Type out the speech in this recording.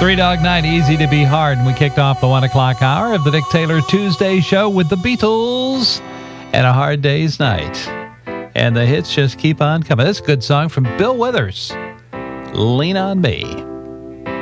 Three Dog Night, Easy to Be Hard. And we kicked off the 1 o'clock hour of the Dick Taylor Tuesday show with the Beatles and A Hard Day's Night. And the hits just keep on coming. This is a good song from Bill Withers, Lean on Me.